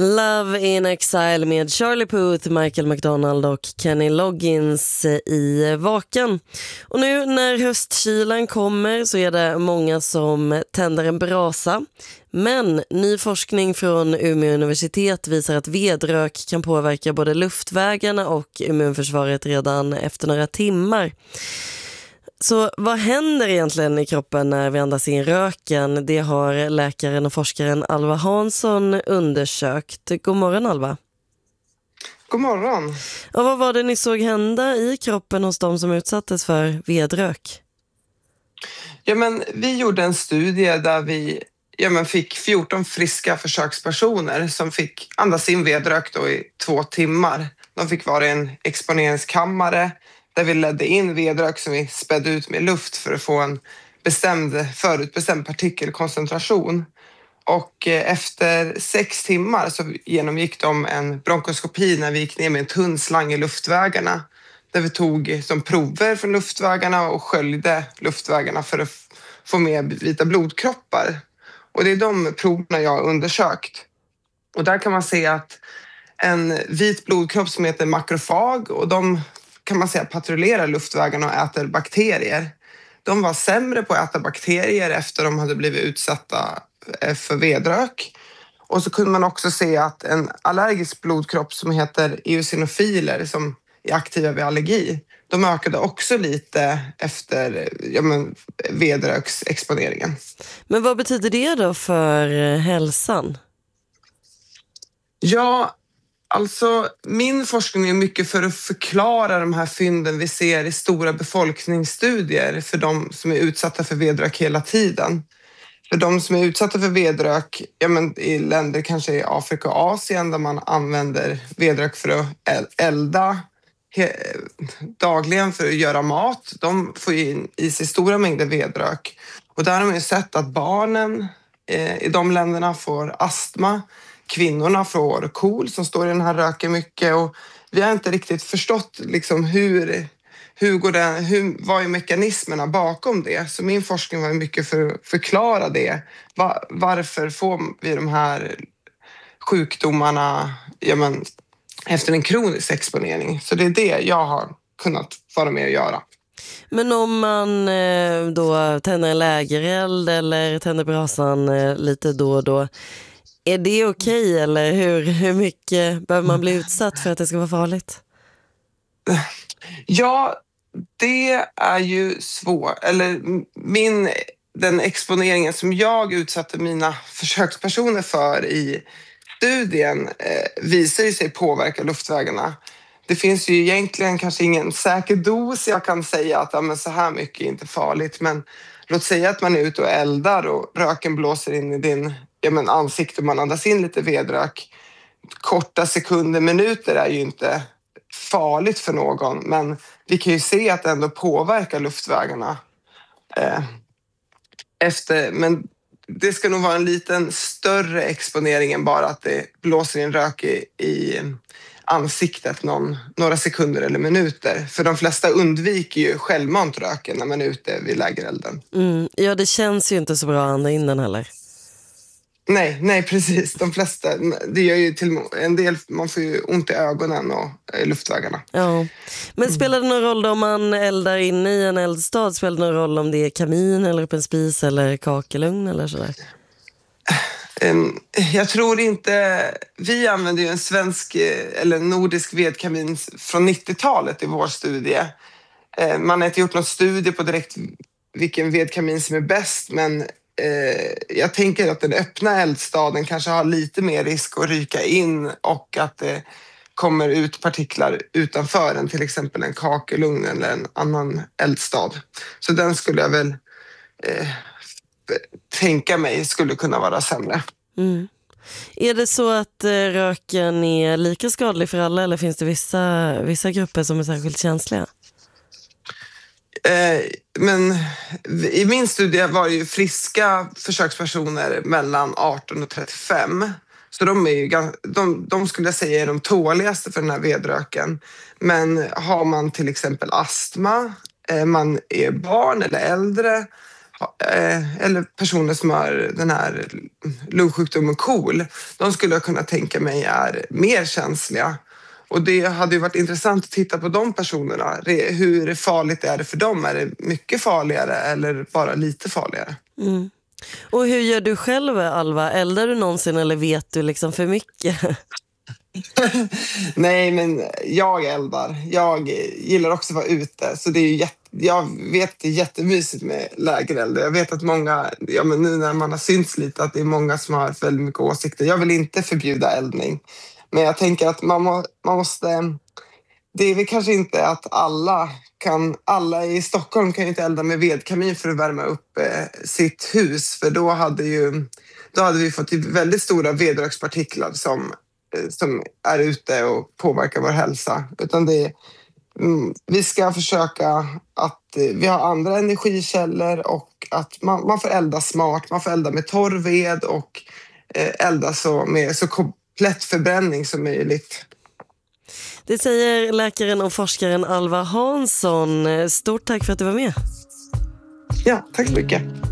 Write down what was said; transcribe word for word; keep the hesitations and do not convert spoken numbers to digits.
Love in Exile med Charlie Puth, Michael McDonald och Kenny Loggins i Vaken. Och nu när höstkylan kommer så är det många som tänder en brasa. Men ny forskning från Umeå universitet visar att vedrök kan påverka både luftvägarna och immunförsvaret redan efter några timmar. Så vad händer egentligen i kroppen när vi andas in röken? Det har läkaren och forskaren Alva Hansson undersökt. God morgon, Alva. God morgon. Och vad var det ni såg hända i kroppen hos de som utsattes för vedrök? Ja, men vi gjorde en studie där vi ja, men fick fjorton friska försökspersoner som fick andas in vedrök då i två timmar. De fick vara i en exponeringskammare där vi ledde in vedrök som vi spädde ut med luft för att få en bestämd, förutbestämd partikelkoncentration. Och efter sex timmar så genomgick de en bronkoskopi när vi gick ner med en tunn slang i luftvägarna. Där vi tog som prover från luftvägarna och sköljde luftvägarna för att få med vita blodkroppar. Och det är de proverna jag har undersökt. Och där kan man se att en vit blodkropp som heter makrofag, och de kan man säga patrullerar luftvägarna och äter bakterier. De var sämre på att äta bakterier efter de hade blivit utsatta för vedrök. Och så kunde man också se att en allergisk blodkropp som heter eosinofiler som är aktiva vid allergi, de ökade också lite efter ja men, vedröksexponeringen. Men vad betyder det då för hälsan? Ja, alltså min forskning är mycket för att förklara de här fynden vi ser i stora befolkningsstudier för de som är utsatta för vedrök hela tiden. För de som är utsatta för vedrök ja men, i länder kanske i Afrika och Asien där man använder vedrök för att elda dagligen för att göra mat, de får in i sig stora mängder vedrök. Och där har man ju sett att barnen eh, i de länderna får astma, kvinnorna får KOL som står i den här röken mycket, och vi har inte riktigt förstått liksom hur, hur går det, hur, vad är mekanismerna bakom det. Så min forskning var mycket för att förklara det. Va, varför får vi de här sjukdomarna ja men, efter en kronisk exponering. Så det är det jag har kunnat vara med och göra. Men om man då tänder en lägereld eller tänder brasan lite då och då, är det okej eller hur, hur mycket behöver man bli utsatt för att det ska vara farligt? Ja, det är ju svårt. Eller min, den exponeringen som jag utsatte mina försökspersoner för i studien eh, visar ju sig påverka luftvägarna. Det finns ju egentligen kanske ingen säker dos. Jag kan säga att ja, men så här mycket är inte farligt. Men låt säga att man är ute och eldar och röken blåser in i din ja, men ansikte och man andas in lite vedrök. Korta sekunder, minuter är ju inte farligt för någon. Men vi kan ju se att det ändå påverkar luftvägarna. Eh, efter, men det ska nog vara en liten större exponering än bara att det blåser in rök i, i ansiktet någon, några sekunder eller minuter. För de flesta undviker ju självmant röken när man är ute vid lägerelden. Mm, ja, det känns ju inte så bra att andas in den heller. Nej, nej precis. De flesta, det gör ju till en del, man får ju ont i ögonen och i luftvägarna. Ja, men spelar det någon roll då om man eldar in i en eldstad? Spelar det någon roll om det är kamin eller upp en spis eller kakelugn eller sådär? Jag tror inte, vi använder ju en svensk eller nordisk vedkamin från nittiotalet i vår studie. Man har inte gjort någon studie på direkt vilken vedkamin som är bäst, men jag tänker att den öppna eldstaden kanske har lite mer risk att ryka in och att det kommer ut partiklar utanför än till exempel en kakelugn eller en annan eldstad. Så den skulle jag väl eh, tänka mig skulle kunna vara sämre. Mm. Är det så att röken är lika skadlig för alla eller finns det vissa, vissa grupper som är särskilt känsliga? Eh, men i min studie var det ju friska försökspersoner mellan arton och trettiofem. Så de, är ju, de, de skulle jag säga är de tåligaste för den här vedröken. Men har man till exempel astma, eh, man är barn eller äldre, eller personer som har den här lungsjukdomen KOL, de skulle jag kunna tänka mig är mer känsliga. Och det hade ju varit intressant att titta på de personerna. Hur farligt är det för dem? Är det mycket farligare eller bara lite farligare? Mm. Och hur gör du själv, Alva? Eldar du någonsin eller vet du liksom för mycket? Nej, men jag eldar. Jag gillar också att vara ute. Så det är ju jätte, jag vet att det är jättemysigt med lägereld. Jag vet att många, ja, men nu när man har synts lite, att det är många som har väldigt mycket åsikter. Jag vill inte förbjuda eldning. Men jag tänker att man, må, man måste... Det är väl kanske inte att alla kan... Alla i Stockholm kan ju inte elda med vedkamin för att värma upp eh, sitt hus. För då hade, ju, då hade vi fått väldigt stora vedrökspartiklar som, eh, som är ute och påverkar vår hälsa. Utan det, mm, vi ska försöka att eh, vi har andra energikällor och att man, man får elda smart. Man får elda med torrved och eh, elda så med så komplett förbränning som möjligt. Det säger läkaren och forskaren Alva Hansson. Stort tack för att du var med. Ja, tack så mycket.